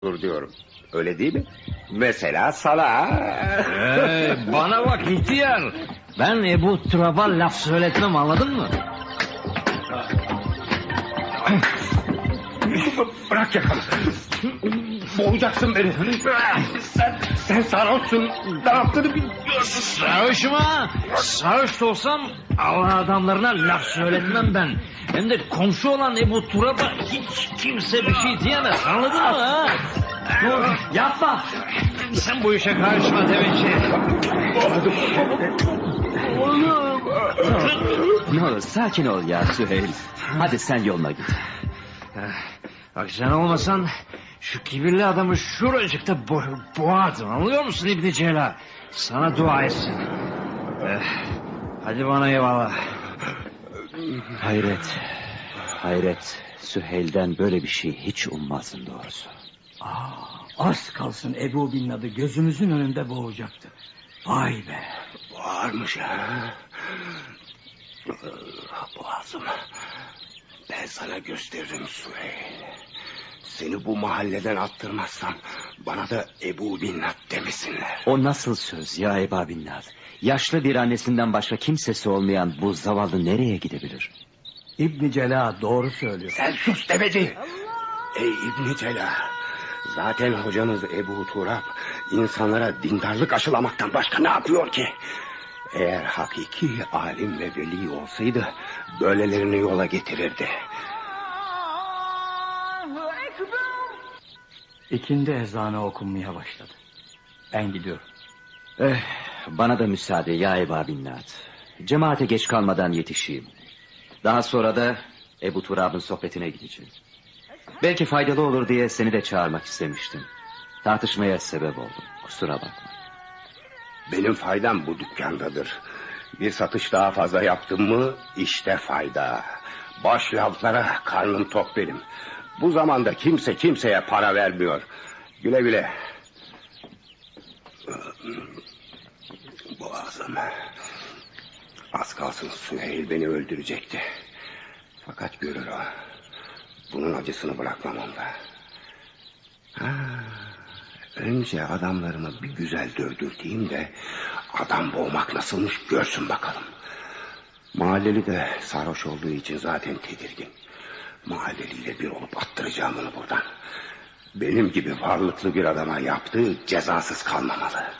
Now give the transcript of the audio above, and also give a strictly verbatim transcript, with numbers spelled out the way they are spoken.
olur diyorum. Öyle değil mi? Mesela sana. Ee, bana bak ihtiyar. Ben Ebu Turab'a laf söyletmem, anladın mı? Bırak yakamı. Boğacaksın beni. Sen, sen sarhoşsun. Ne yaptığını bilmiyorsun. Sarhoşum ha. Sarhoş olsam Allah adamlarına laf söyletmem ben. Hem de komşu olan Ebu Turab'a hiç kimse bir şey diyemez, anladın mı ha? Yapma. Sen bu işe karışma Demetçi. Ne olur sakin ol ya Süheyl. Hadi sen yoluna git. Bak sen olmasan şu kibirli adamı şuracıkta bo- boğardın, anlıyor musun İbni Celal? Sana dua etsin. Eh, hadi bana eyvallah. Hayret. Hayret. Süheyl'den böyle bir şey hiç ummazdım doğrusu. Aa, az kalsın Ebu Binnad'ı gözümüzün önünde boğacaktı. Vay be. Varmış ha. Boğazım. Ben sana gösteririm Süheyl. Seni bu mahalleden attırmazsam bana da Ebu Binnat demesinler. O nasıl söz ya Eba Binnad? Yaşlı bir annesinden başka kimsesi olmayan bu zavallı nereye gidebilir? İbn Cela doğru söylüyor. Sen sus demedi. Ey İbn Celal. Zaten hocanız Ebu Turab insanlara dindarlık aşılamaktan başka ne yapıyor ki? Eğer hakiki alim ve veli olsaydı böylelerini yola getirirdi. İkindi ezanı okunmaya başladı. Ben gidiyorum. Eh, bana da müsaade ya Eba Binnad. Cemaate geç kalmadan yetişeyim. Daha sonra da Ebu Turab'ın sohbetine gideceğim. Belki faydalı olur diye seni de çağırmak istemiştim. Tartışmaya sebep oldum. Kusura bakma. Benim faydam bu dükkandadır. Bir satış daha fazla yaptım mı işte fayda. Boş laflara karnım tok benim. Bu zamanda kimse kimseye para vermiyor. Güle güle. Boğazım. Az kalsın Süheyl beni öldürecekti. Fakat görür o. Bunun acısını bırakmam onda. Ha, önce adamlarımı bir güzel dövdürteyim de adam boğmak nasılmış görsün bakalım. Mahalleli de sarhoş olduğu için zaten tedirgin. Mahalleliyle bir olup attıracağım onu buradan. Benim gibi varlıklı bir adama yaptığı cezasız kalmamalı.